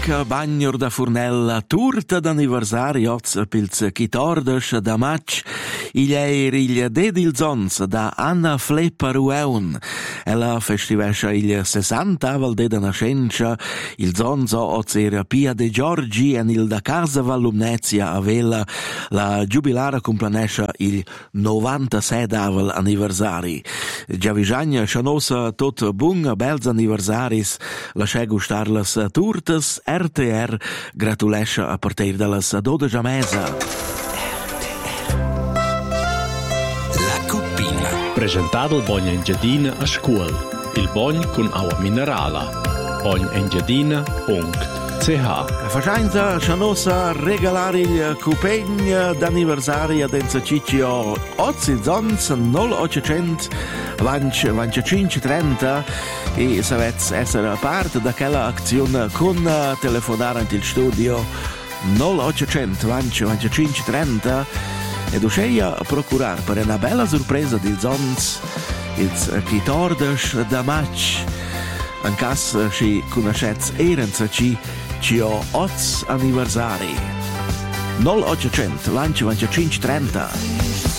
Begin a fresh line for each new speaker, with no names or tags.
Bacca, bagnor da Furnella, turta d'anniversari oz pils 14 da maig, il eir il dedil zons da Anna Fleppa Rueun. Ella festivescia il 60 val de nascenza, il zonzo oz era Pia de Giorgi en il da casa Vallumnezia a Vella, la giubilara complanescia il 97 aval anniversari. Giavisagna chanosa tot bun bels anniversaris, lascia gustar las turtas, RTR gratulescia a partir dallas 12 mesa.
La Cuppina.
Presentato il Bogn Engiadina a scuola. Il Bogn con acqua minerale. bognengiadina.ch.
Facenza chanosa regalare il cupegn d'anniversario denza Ciccio Ozzi Zons 0800 25 30 e savets essere parte da quella azione con telefonare il studio 0800 25 30 ed uscire a procurare per una bella sorpresa di Zons il 14 da maggio in caso ci conoscete erenza ci ho 8 anniversari 0800 25 30